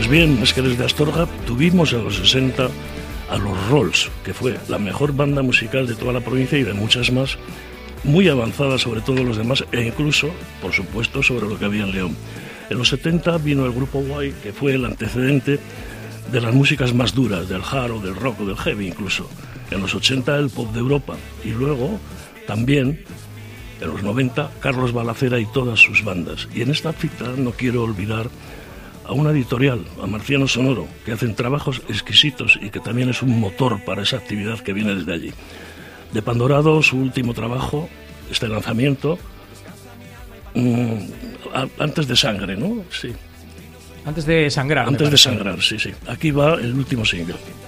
Pues bien, es que desde Astorga tuvimos en los 60 a los Rolls, que fue la mejor banda musical de toda la provincia y de muchas más, muy avanzada sobre todos los demás e incluso, por supuesto, sobre lo que había en León. En los 70 vino el grupo Guay, que fue el antecedente de las músicas más duras, del hard o del rock o del heavy incluso. En los 80 el pop de Europa y luego también en los 90 Carlos Balacera y todas sus bandas. Y en esta cita no quiero olvidar a una editorial, a Marciano Sonoro, que hacen trabajos exquisitos y que también es un motor para esa actividad que viene desde allí. De Pandorado, su último trabajo, este lanzamiento, antes de sangre, ¿no? Sí. Antes de sangrar. Antes de sangrar, sí, sí. Aquí va el último single.